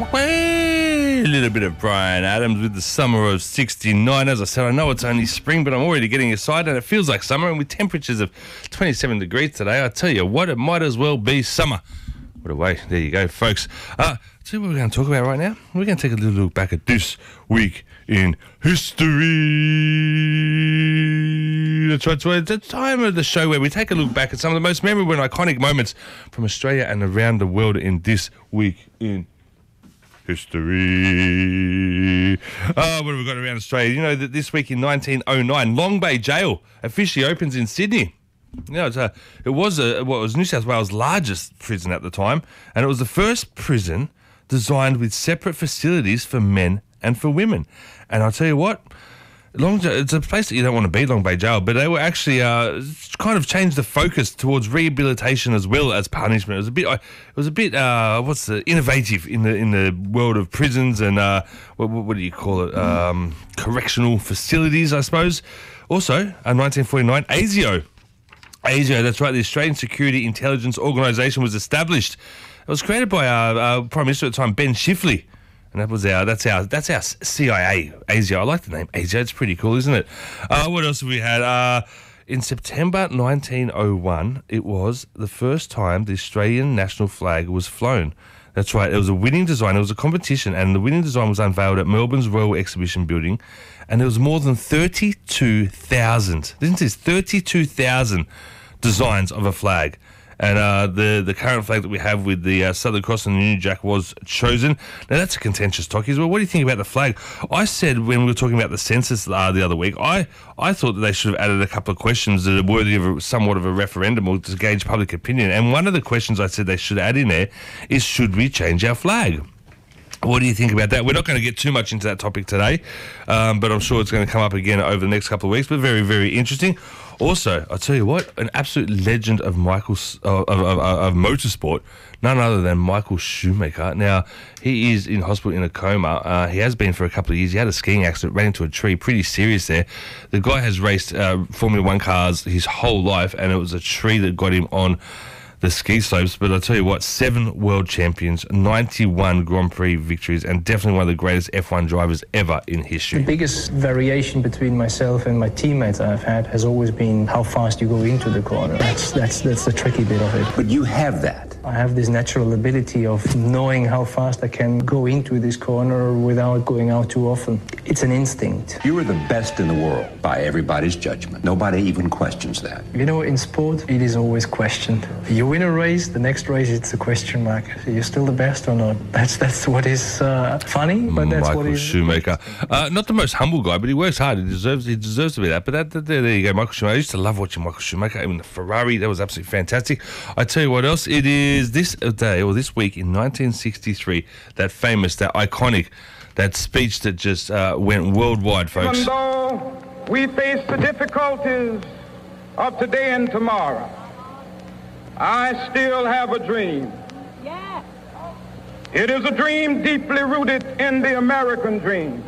A little bit of Bryan Adams with the summer of 69. As I said, I know it's only spring, but I'm already getting excited and it feels like summer. And with temperatures of 27 degrees today, I tell you what, it might as well be summer. What a way. There you go, folks. See what we're going to talk about right now? We're going to take a little look back at this week in history. That's right. So it's the time of the show where we take a look back at some of the most memorable and iconic moments from Australia and around the world in this week in history. What have we got around Australia? You know that this week in 1909, Long Bay Jail officially opens in Sydney. You know, it was New South Wales' largest prison at the time, and it was the first prison designed with separate facilities for men and for women. And I'll tell you what, it's a place that you don't want to be, Long Bay Jail, but they were actually kind of changed the focus towards rehabilitation as well as punishment. It was a bit innovative in the world of prisons and what do you call it? Correctional facilities, I suppose. Also, 1949, ASIO, that's right, the Australian Security Intelligence Organisation was established. It was created by our Prime Minister at the time, Ben Chifley. And that's our CIA, ASIO. I like the name ASIO. It's pretty cool, isn't it? What else have we had? In September 1901, it was the first time the Australian national flag was flown. That's right. It was a winning design. It was a competition, and the winning design was unveiled at Melbourne's Royal Exhibition Building, and there was more than 32,000. Listen to this, 32,000 designs of a flag. And the current flag that we have with the Southern Cross and the Union Jack was chosen. Now, that's a contentious topic. Well, what do you think about the flag? I said when we were talking about the census the other week, I thought that they should have added a couple of questions that are worthy of somewhat of a referendum or to gauge public opinion. And one of the questions I said they should add in there is, should we change our flag? What do you think about that? We're not going to get too much into that topic today, but I'm sure it's going to come up again over the next couple of weeks, but very, very interesting. Also, I'll tell you what, an absolute legend of motorsport, none other than Michael Schumacher. Now, he is in hospital in a coma. He has been for a couple of years. He had a skiing accident, ran into a tree, pretty serious there. The guy has raced Formula One cars his whole life, and it was a tree that got him on the ski slopes. But I'll tell you what, 7 world champions, 91 Grand Prix victories, and definitely one of the greatest F1 drivers ever in history. The biggest variation between myself and my teammates I've had has always been how fast you go into the corner. That's the tricky bit of it. But you have that. I have this natural ability of knowing how fast I can go into this corner without going out too often. It's an instinct. You are the best in the world by everybody's judgment. Nobody even questions that. You know, in sport, it is always questioned. You win a race, the next race it's a question mark. Are you still the best or not? That's what is funny, but that's Michael what is Schumacher. Not the most humble guy, but he works hard. He deserves to be that. But there you go, Michael Schumacher. I used to love watching Michael Schumacher in the Ferrari. That was absolutely fantastic. I tell you what else, it is this day or this week in 1963, that famous, that iconic, that speech that just went worldwide, folks. Even though we face the difficulties of today and tomorrow, I still have a dream. Yeah. It is a dream deeply rooted in the American dream.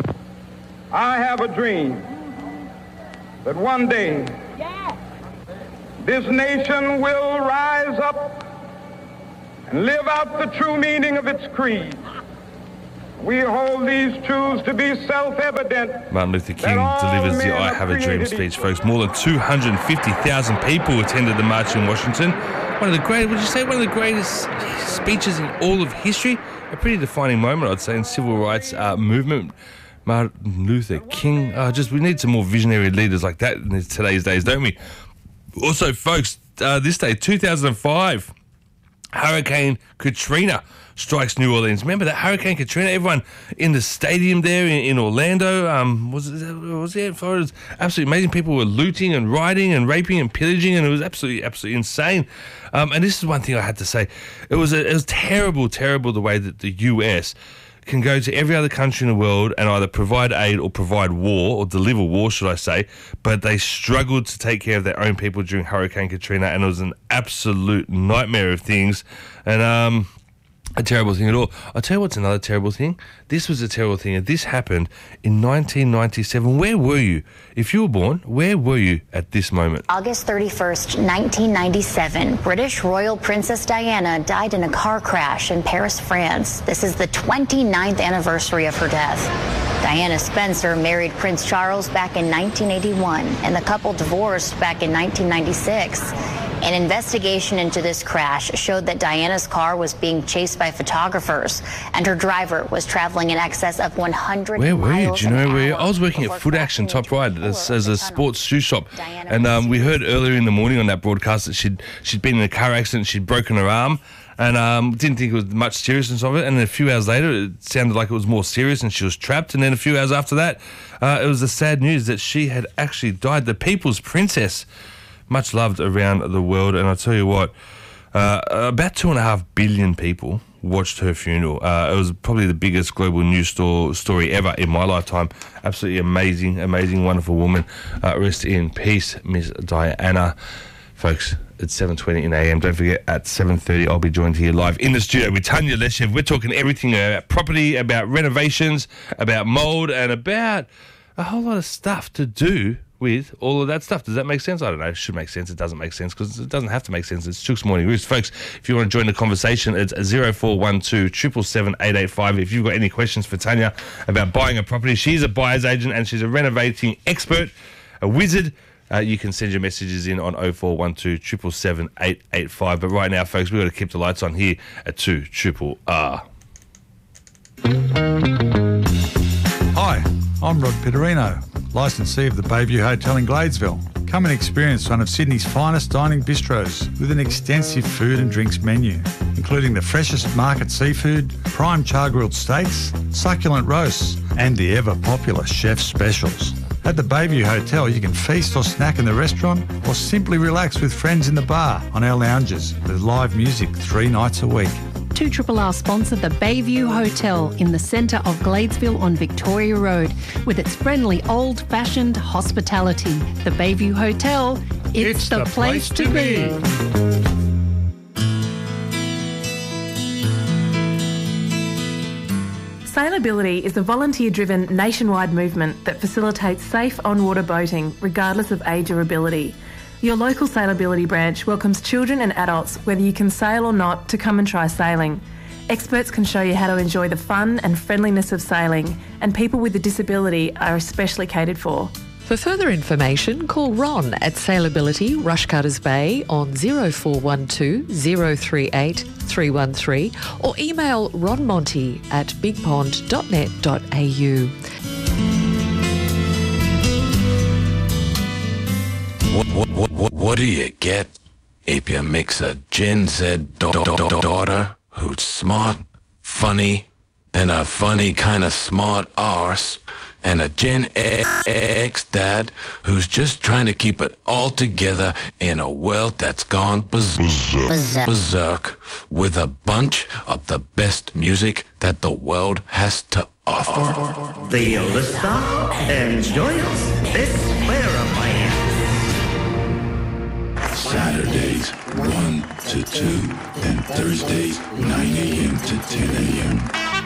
I have a dream that one day this nation will rise up and live out the true meaning of its creed. We hold these truths to be self-evident. Martin Luther King delivers the I Have a Dream speech, folks. More than 250,000 people attended the march in Washington. One of the greatest speeches in all of history. A pretty defining moment, I'd say, in civil rights movement. Martin Luther King. We need some more visionary leaders like that in today's days, don't we? Also, folks, this day, 2005, Hurricane Katrina strikes New Orleans. Remember that Hurricane Katrina? Everyone in the stadium there in Orlando, was it in Florida? It was absolutely amazing. People were looting and rioting and raping and pillaging, and it was absolutely insane. And this is one thing I had to say. It was terrible the way that the US can go to every other country in the world and either provide aid or provide war, or deliver war, should I say, but they struggled to take care of their own people during Hurricane Katrina, and it was an absolute nightmare of things. And a terrible thing at all. I'll tell you what's another terrible thing. This was a terrible thing, and this happened in 1997. Where were you? If you were born, where were you at this moment? August 31st, 1997, British Royal Princess Diana died in a car crash in Paris, France. This is the 29th anniversary of her death. Diana Spencer married Prince Charles back in 1981, and the couple divorced back in 1996. An investigation into this crash showed that Diana's car was being chased by photographers, and her driver was traveling in excess of 100 Where were you? miles Do you know an where you? hour I was working at before Foot Action crashing Top into a Right pillar as of a the sports tunnel. shoe shop, Diana and was we heard earlier in the morning on that broadcast that she'd been in a car accident, she'd broken her arm, and didn't think it was much seriousness of it. And then a few hours later, it sounded like it was more serious, and she was trapped. And then a few hours after that, it was the sad news that she had actually died. The People's Princess, much loved around the world, and I tell you what. About 2.5 billion people watched her funeral. It was probably the biggest global news story ever in my lifetime. Absolutely amazing, wonderful woman. Rest in peace, Miss Diana. Folks, it's 7:20 in AM. Don't forget, at 7:30, I'll be joined here live in the studio with Tanya Leshev. We're talking everything about property, about renovations, about mould, and about a whole lot of stuff to do with all of that stuff. Does that make sense? I don't know. It should make sense. It doesn't make sense because it doesn't have to make sense. It's Chook's Morning Roost. Folks, if you want to join the conversation, it's 0412 777 885. If you've got any questions for Tanya about buying a property, she's a buyer's agent and she's a renovating expert, a wizard. You can send your messages in on 0412 777 885. But right now, folks, we've got to keep the lights on here at 2 Triple R. Hi, I'm Rod Pitterino, licensee of the Bayview Hotel in Gladesville. Come and experience one of Sydney's finest dining bistros with an extensive food and drinks menu, including the freshest market seafood, prime char-grilled steaks, succulent roasts, and the ever-popular chef's specials. At the Bayview Hotel, you can feast or snack in the restaurant or simply relax with friends in the bar on our lounges with live music 3 nights a week. 2RRR sponsor the Bayview Hotel in the centre of Gladesville on Victoria Road with its friendly old-fashioned hospitality. The Bayview Hotel, it's the place to be. Sailability is a volunteer-driven nationwide movement that facilitates safe on-water boating regardless of age or ability. Your local Sailability branch welcomes children and adults, whether you can sail or not, to come and try sailing. Experts can show you how to enjoy the fun and friendliness of sailing, and people with a disability are especially catered for. For further information, call Ron at Sailability Rushcutters Bay on 0412 038 313 or email ronmonty at bigpond.net.au. What do you get if you mix a Gen Z daughter who's smart, funny, and a funny kind of smart arse, and a Gen X dad who's just trying to keep it all together in a world that's gone berserk with a bunch of the best music that the world has to offer? The listener enjoys this clarifying. Saturdays 1 to 2 and Thursdays 9 a.m. to 10 a.m.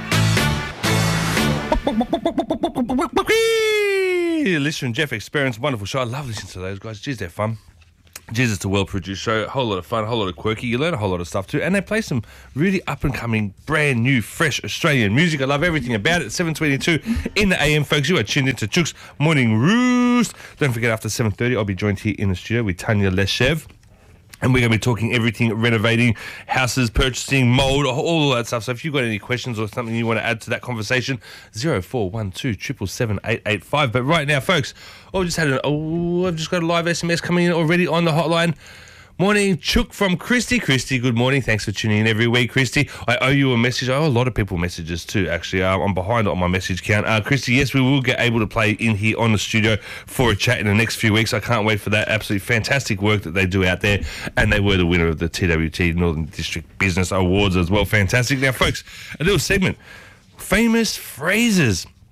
Listener and Jeff Experience, wonderful show. I love listening to those guys. Jeez, they're fun. Jeez, it's a well-produced show. A whole lot of fun, a whole lot of quirky. You learn a whole lot of stuff too. And they play some really up-and-coming, brand new, fresh Australian music. I love everything about it. 7:22 in the AM, folks. You are tuned into Chook's Morning Roost. Don't forget, after 7:30, I'll be joined here in the studio with Tanya Leshev. And we're going to be talking everything renovating, houses, purchasing, mould, all of that stuff. So if you've got any questions or something you want to add to that conversation, 0412 777 885. But right now, folks, I've just got a live SMS coming in already on the hotline. Morning, Chook from Christy. Christy, good morning. Thanks for tuning in every week, Christy. I owe you a message. I owe a lot of people messages too, actually. I'm behind on my message count. Christy, yes, we will get able to play in here on the studio for a chat in the next few weeks. I can't wait for that. Absolutely fantastic work that they do out there. And they were the winner of the TWT Northern District Business Awards as well. Fantastic. Now, folks, a little segment. Famous phrases.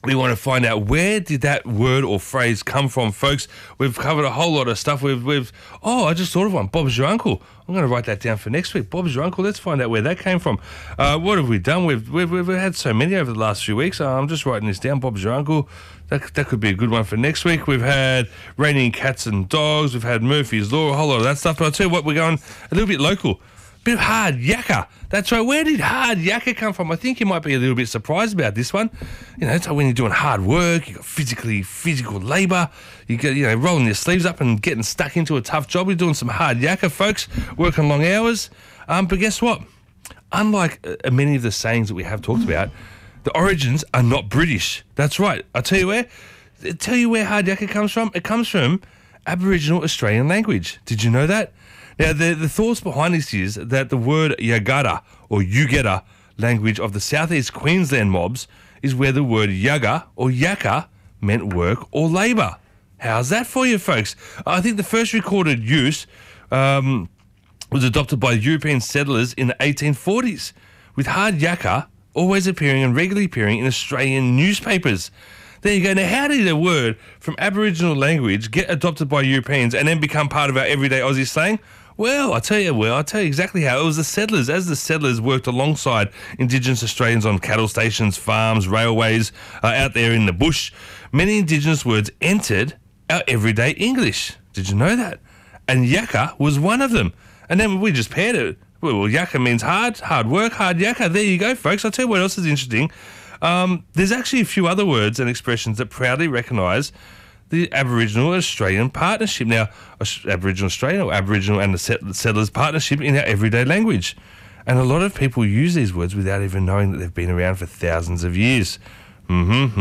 We want to find out where did that word or phrase come from, folks. We've covered a whole lot of stuff. I just thought of one. Bob's your uncle. I'm going to write that down for next week. Bob's your uncle. Let's find out where that came from. What have we done? We've had so many over the last few weeks. I'm just writing this down. Bob's your uncle. That could be a good one for next week. We've had Raining Cats and Dogs. We've had Murphy's Law, a whole lot of that stuff. But I'll tell you what, we're going a little bit local. Bit of hard yakka. That's right. Where did hard yakka come from? I think you might be a little bit surprised about this one. It's like when you're doing hard work, you got physical labour, you get, rolling your sleeves up and getting stuck into a tough job. You're doing some hard yakka, folks, working long hours. But guess what? Unlike many of the sayings that we have talked about, the origins are not British. That's right. I'll tell you where hard yakka comes from. It comes from Aboriginal Australian language. Did you know that? Now, the thoughts behind this is that the word Yagara or Yugera language of the southeast Queensland mobs is where the word Yaga or Yakka meant work or labour. How's that for you, folks? I think the first recorded use was adopted by European settlers in the 1840s, with hard Yakka always appearing and regularly appearing in Australian newspapers. There you go. Now, how did a word from Aboriginal language get adopted by Europeans and then become part of our everyday Aussie slang? Well, I'll tell you exactly how. It was the settlers. As the settlers worked alongside Indigenous Australians on cattle stations, farms, railways, out there in the bush, many Indigenous words entered our everyday English. Did you know that? And yakka was one of them. And then we just paired it. Well, yakka means hard work, hard yakka. There you go, folks. I'll tell you what else is interesting. There's actually a few other words and expressions that proudly recognise the Aboriginal Australian partnership. Now, Aboriginal Australia or Aboriginal and the settlers partnership in our everyday language. And a lot of people use these words without even knowing that they've been around for thousands of years. So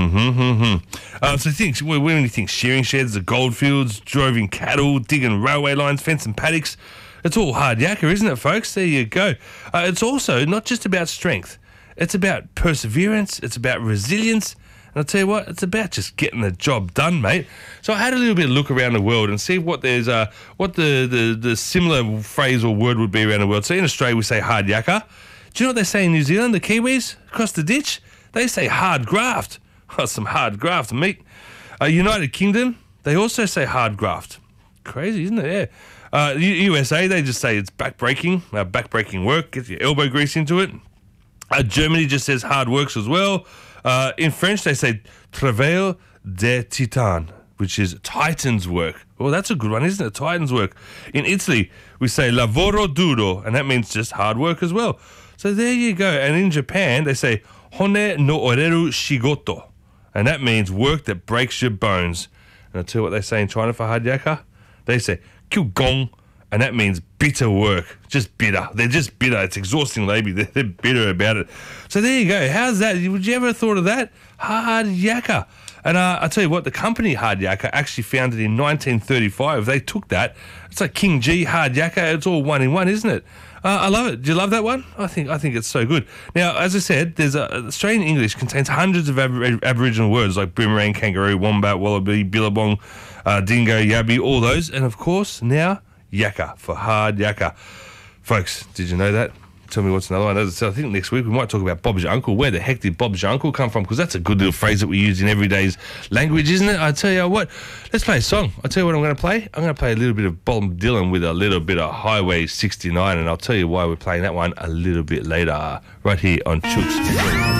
when you think shearing sheds, the goldfields, droving cattle, digging railway lines, fencing paddocks, it's all hard yakka, isn't it, folks? There you go. It's also not just about strength. It's about perseverance. It's about resilience. And I'll tell you what, it's about just getting the job done, mate. So I had a little bit of look around the world and see what there's what the similar phrase or word would be around the world. So in Australia, we say hard yakka. Do you know what they say in New Zealand, the Kiwis, across the ditch? They say hard graft. Oh, some hard graft, mate. United Kingdom, they also say hard graft. Crazy, isn't it? Yeah. USA, they just say it's backbreaking work. Get your elbow grease into it. Germany just says hard works as well. In French, they say travail de titan, which is Titan's work. Well, that's a good one, isn't it? Titan's work. In Italy, we say lavoro duro, and that means just hard work as well. So there you go. And in Japan, they say hone no oreru shigoto, and that means work that breaks your bones. And I'll tell you what they say in China for hard yakka. They say kyugong, and that means bitter work. Just bitter. They're just bitter. It's exhausting labor. They're bitter about it. So there you go. How's that? Would you ever have thought of that? Hard yakka. And I'll tell you what, the company Hard Yakka actually founded in 1935. They took that. It's like King G, Hard Yakka. It's all one in one, isn't it? I love it. Do you love that one? I think it's so good. Now, as I said, Australian English contains hundreds of Aboriginal words like boomerang, kangaroo, wombat, wallaby, billabong, dingo, yabby, all those. And of course, now, yakka for hard yakka. Folks, did you know that? Tell me what's another one. As I said, I think next week we might talk about Bob's your uncle. Where the heck did Bob's your uncle come from? Because that's a good little phrase that we use in everyday's language, isn't it? I tell you what, let's play a song. I'll tell you what I'm going to play. I'm going to play a little bit of Bob Dylan with a little bit of Highway 69, and I'll tell you why we're playing that one a little bit later, right here on Chooks.